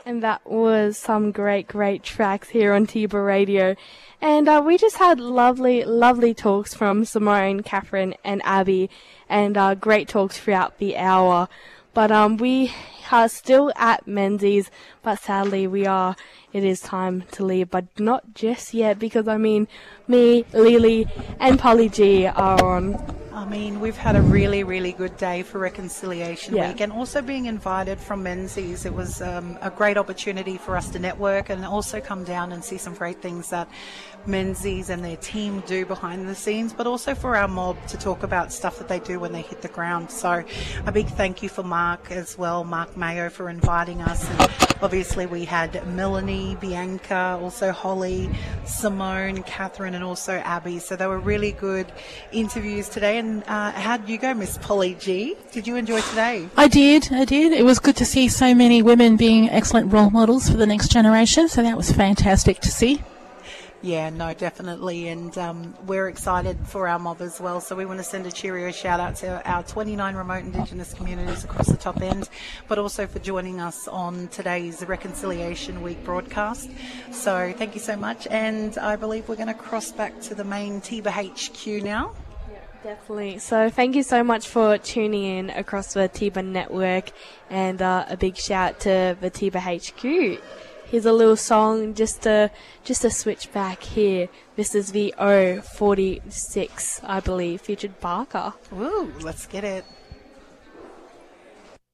And that was some great tracks here on Tiba Radio. And we just had lovely talks from Simone, Catherine and Abby, and great talks throughout the hour. But we are still at Menzies, but sadly it is time to leave, but not just yet, because me, Lily and Polly G are on. We've had a really good day for Reconciliation Week, and also being invited from Menzies. It was a great opportunity for us to network and also come down and see some great things that Menzies and their team do behind the scenes, but also for our mob to talk about stuff that they do when they hit the ground. So a big thank you for Mark as well, Mark Mayo, for inviting us. And obviously we had Melanie, Bianca, also Holly, Simone, Catherine, and also Abby. So they were really good interviews today. And how did you go, Miss Polly G? Did you enjoy today? I did. It was good to see so many women being excellent role models for the next generation. So that was fantastic to see. Yeah, no, definitely. And we're excited for our mob as well. So we want to send a cheerio shout out to our 29 remote Indigenous communities across the top end, but also for joining us on today's Reconciliation Week broadcast. So thank you so much. And I believe we're going to cross back to the main Tiba HQ now. Definitely. So thank you so much for tuning in across the Tiba network, and a big shout to the Tiba HQ. Here's a little song just to switch back here. This is the O46, I believe, featured Barker. Ooh, let's get it.